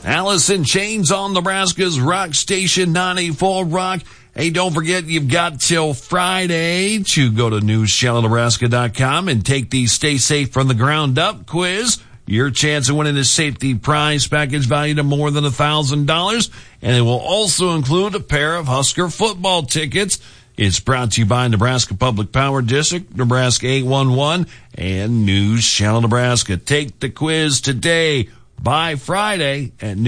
Alice in Chains on Nebraska's Rock Station 94 Rock. Hey, don't forget you've got till Friday to go to newschannelnebraska.com and take the Stay Safe from the Ground Up quiz. Your chance of winning a safety prize package valued at more than $1,000. And it will also include a pair of Husker football tickets. It's brought to you by Nebraska Public Power District, Nebraska 811, and News Channel Nebraska. Take the quiz today by Friday at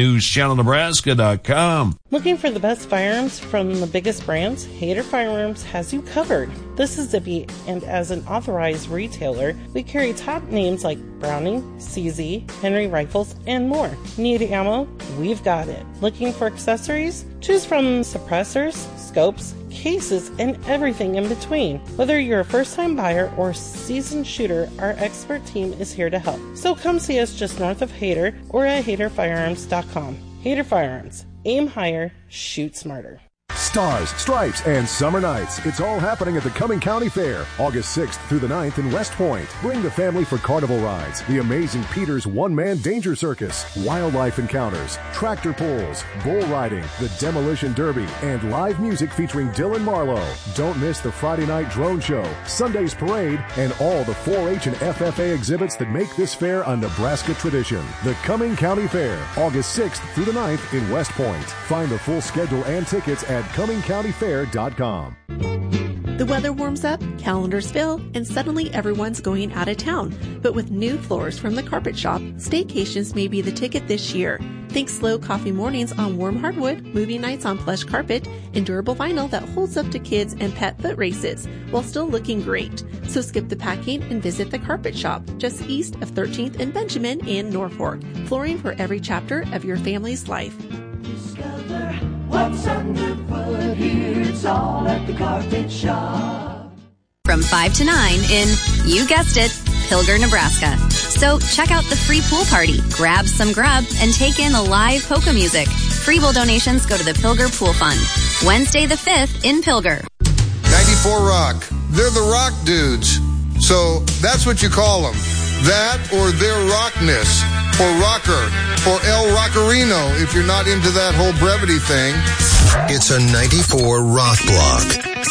newschannelnebraska.com. Looking for the best firearms from the biggest brands? Hayter Firearms has you covered. This is Zippy, and as an authorized retailer, we carry top names like Browning, CZ, Henry Rifles, and more. Need ammo? We've got it. Looking for accessories? Choose from suppressors, scopes, cases, and everything in between. Whether you're a first-time buyer or seasoned shooter, our expert team is here to help. So come see us just north of Hayter or at HayterFirearms.com. Hayter Firearms. Aim higher, shoot smarter. Stars, Stripes, and Summer Nights. It's all happening at the Cumming County Fair, August 6th through the 9th in West Point. Bring the family for carnival rides, the amazing Peter's one-man danger circus, wildlife encounters, tractor pulls, bull riding, the demolition derby, and live music featuring Dylan Marlowe. Don't miss the Friday night drone show, Sunday's parade, and all the 4-H and FFA exhibits that make this fair a Nebraska tradition. The Cumming County Fair, August 6th through the 9th in West Point. Find the full schedule and tickets at CummingCountyFair.com. The weather warms up, calendars fill, and suddenly everyone's going out of town. But with new floors from the Carpet Shop, staycations may be the ticket this year. Think slow coffee mornings on warm hardwood, movie nights on plush carpet, and durable vinyl that holds up to kids and pet foot races while still looking great. So skip the packing and visit the Carpet Shop just east of 13th and Benjamin in Norfolk. Flooring for every chapter of your family's life. Discover what's underfoot here. It's all at the Carpet Shop. From 5 to 9 in, you guessed it, Pilger, Nebraska. So check out the free pool party, grab some grub, and take in the live polka music. Free will donations go to the Pilger Pool Fund. Wednesday the 5th in Pilger. 94 Rock. They're the rock dudes. So that's what you call them. That or their rockness. Or rocker. Or El Rockerino if you're not into that whole brevity thing. It's a 94 Rock Block.